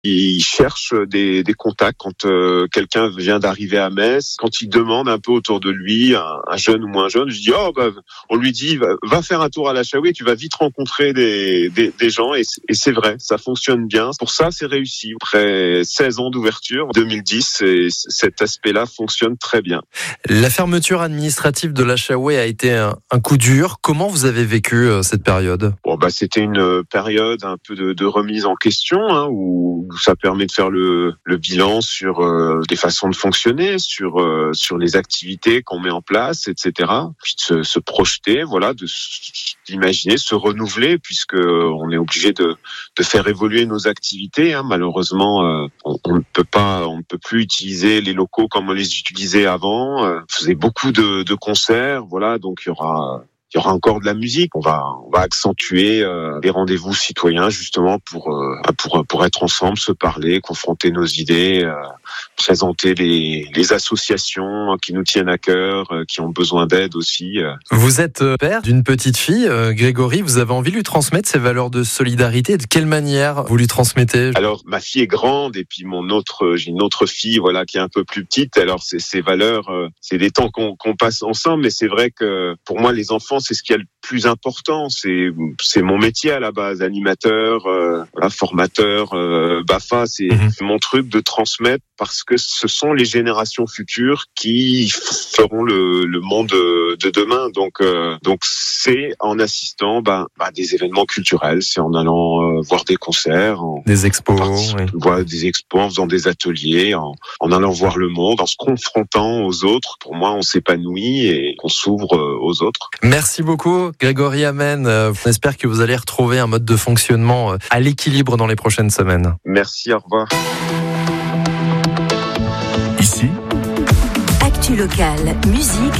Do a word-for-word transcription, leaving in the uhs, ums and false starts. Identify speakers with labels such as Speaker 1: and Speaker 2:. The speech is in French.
Speaker 1: Il cherche des, des contacts quand euh, quelqu'un vient d'arriver à Metz. Quand il demande un peu autour de lui, un, un jeune ou moins jeune, je dis oh bah on lui dit va, va faire un tour à la Chaoué, tu vas vite rencontrer des, des, des gens et, et c'est vrai, ça fonctionne bien. Pour ça, c'est réussi. Après seize ans d'ouverture, deux mille dix, et cet aspect-là fonctionne très bien.
Speaker 2: La fermeture administrative de la Chaoué a été un, un coup dur. Comment vous avez vécu euh, cette période ?
Speaker 1: Bon bah c'était une période un peu de, de remise en question, hein, où ça permet de faire le, le bilan sur euh, des façons de fonctionner, sur euh, sur les activités qu'on met en place, et cetera. Puis de se, se projeter, voilà, de d'imaginer, se renouveler, puisque on est obligé de de faire évoluer nos activités. Hein. Malheureusement, euh, on, on ne peut pas, on ne peut plus utiliser les locaux comme on les utilisait avant. Euh, on faisait beaucoup de, de concerts, voilà, donc il y aura. Il y aura encore de la musique. On va, on va accentuer euh, les rendez-vous citoyens justement pour, euh, pour, pour être ensemble, se parler, confronter nos idées, euh, présenter les, les associations qui nous tiennent à cœur, euh, qui ont besoin d'aide aussi. Euh.
Speaker 2: Vous êtes père d'une petite fille, euh, Grégory. Vous avez envie de lui transmettre ces valeurs de solidarité. De quelle manière vous lui transmettez ?
Speaker 1: Alors, ma fille est grande et puis mon autre, j'ai une autre fille, voilà, qui est un peu plus petite. Alors, c'est ces valeurs, euh, c'est des temps qu'on, qu'on passe ensemble, mais c'est vrai que pour moi, les enfants, c'est ce qui est le plus important. C'est c'est mon métier à la base, animateur, euh, voilà, formateur, euh, Bafa. C'est mmh. mon truc de transmettre parce que ce sont les générations futures qui feront le, le monde de demain. Donc euh, donc c'est en assistant bah, bah, des événements culturels, c'est en allant euh, voir des concerts, en,
Speaker 2: des expos,
Speaker 1: en
Speaker 2: oui.
Speaker 1: voir des expos, en faisant des ateliers, en, en allant voir le monde, en se confrontant aux autres. Pour moi, on s'épanouit et on s'ouvre aux autres.
Speaker 2: Merci beaucoup, Grégory Amen. On espère que vous allez retrouver un mode de fonctionnement à l'équilibre dans les prochaines semaines.
Speaker 1: Merci, au revoir.
Speaker 3: Ici, Actu Local, musique